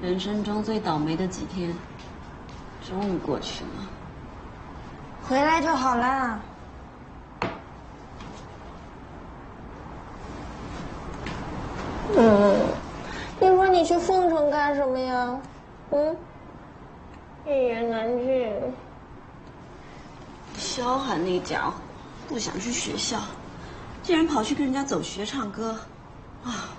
人生中最倒霉的几天，终于过去了。 回来就好啦。你说你去凤城干什么呀？一言难尽。 萧寒那家伙不想去学校，竟然跑去跟人家走学唱歌，啊，